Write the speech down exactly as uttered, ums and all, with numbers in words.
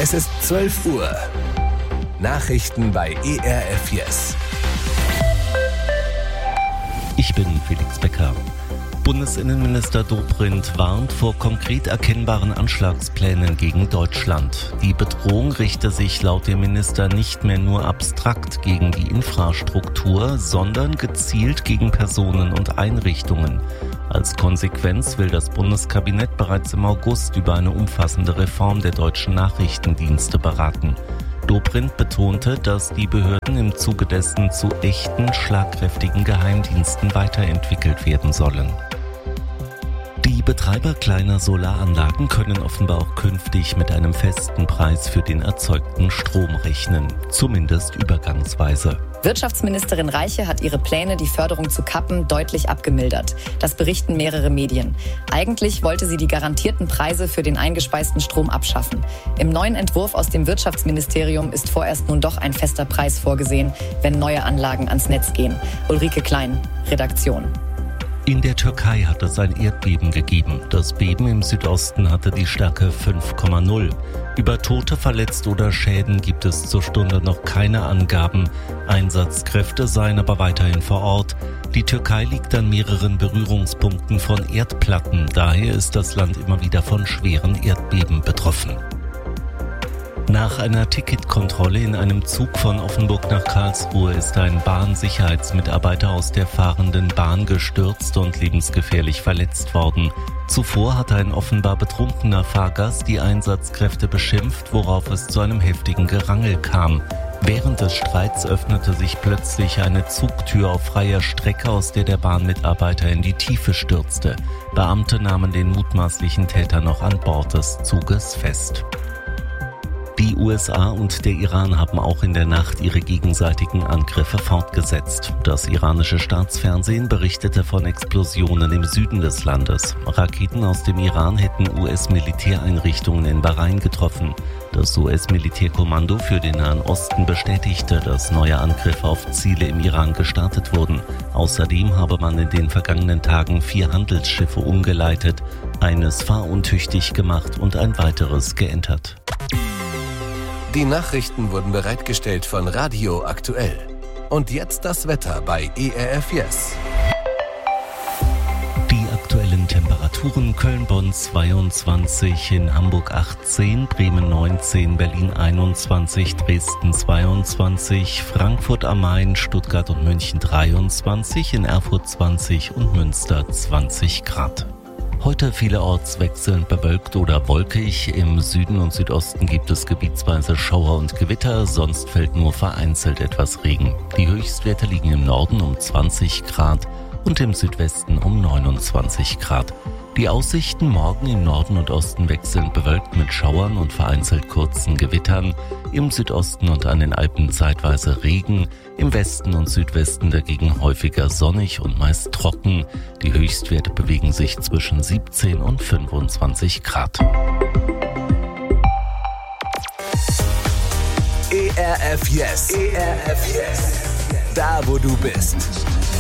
Es ist zwölf Uhr. Nachrichten bei E R F Yes. Ich bin Felix Becker. Bundesinnenminister Dobrindt warnt vor konkret erkennbaren Anschlagsplänen gegen Deutschland. Die Bedrohung richte sich laut dem Minister nicht mehr nur abstrakt gegen die Infrastruktur, sondern gezielt gegen Personen und Einrichtungen. Als Konsequenz will das Bundeskabinett bereits im August über eine umfassende Reform der deutschen Nachrichtendienste beraten. Dobrindt betonte, dass die Behörden im Zuge dessen zu echten, schlagkräftigen Geheimdiensten weiterentwickelt werden sollen. Die Betreiber kleiner Solaranlagen können offenbar auch künftig mit einem festen Preis für den erzeugten Strom rechnen, zumindest übergangsweise. Wirtschaftsministerin Reiche hat ihre Pläne, die Förderung zu kappen, deutlich abgemildert. Das berichten mehrere Medien. Eigentlich wollte sie die garantierten Preise für den eingespeisten Strom abschaffen. Im neuen Entwurf aus dem Wirtschaftsministerium ist vorerst nun doch ein fester Preis vorgesehen, wenn neue Anlagen ans Netz gehen. Ulrike Klein, Redaktion. In der Türkei hat es ein Erdbeben gegeben. Das Beben im Südosten hatte die Stärke fünf Komma null. Über Tote, Verletzte oder Schäden gibt es zur Stunde noch keine Angaben. Einsatzkräfte seien aber weiterhin vor Ort. Die Türkei liegt an mehreren Berührungspunkten von Erdplatten. Daher ist das Land immer wieder von schweren Erdbeben betroffen. Nach einer Ticketkontrolle in einem Zug von Offenburg nach Karlsruhe ist ein Bahnsicherheitsmitarbeiter aus der fahrenden Bahn gestürzt und lebensgefährlich verletzt worden. Zuvor hatte ein offenbar betrunkener Fahrgast die Einsatzkräfte beschimpft, worauf es zu einem heftigen Gerangel kam. Während des Streits öffnete sich plötzlich eine Zugtür auf freier Strecke, aus der der Bahnmitarbeiter in die Tiefe stürzte. Beamte nahmen den mutmaßlichen Täter noch an Bord des Zuges fest. Die U S A und der Iran haben auch in der Nacht ihre gegenseitigen Angriffe fortgesetzt. Das iranische Staatsfernsehen berichtete von Explosionen im Süden des Landes. Raketen aus dem Iran hätten U S-Militäreinrichtungen in Bahrain getroffen. Das U S-Militärkommando für den Nahen Osten bestätigte, dass neue Angriffe auf Ziele im Iran gestartet wurden. Außerdem habe man in den vergangenen Tagen vier Handelsschiffe umgeleitet, eines fahruntüchtig gemacht und ein weiteres geentert. Die Nachrichten wurden bereitgestellt von Radio Aktuell. Und jetzt das Wetter bei E R F Yes. Die aktuellen Temperaturen: Köln-Bonn zweiundzwanzig, in Hamburg achtzehn, Bremen neunzehn, Berlin einundzwanzig, Dresden zweiundzwanzig, Frankfurt am Main, Stuttgart und München dreiundzwanzig, in Erfurt zwanzig und Münster zwanzig Grad. Heute vielerorts wechselnd bewölkt oder wolkig. Im Süden und Südosten gibt es gebietsweise Schauer und Gewitter, sonst fällt nur vereinzelt etwas Regen. Die Höchstwerte liegen im Norden um zwanzig Grad und im Südwesten um neunundzwanzig Grad. Die Aussichten: morgen im Norden und Osten wechselnd bewölkt mit Schauern und vereinzelt kurzen Gewittern, im Südosten und an den Alpen zeitweise Regen, im Westen und Südwesten dagegen häufiger sonnig und meist trocken. Die Höchstwerte bewegen sich zwischen siebzehn und fünfundzwanzig Grad. E R F Yes. E R F Yes. Da, wo du bist.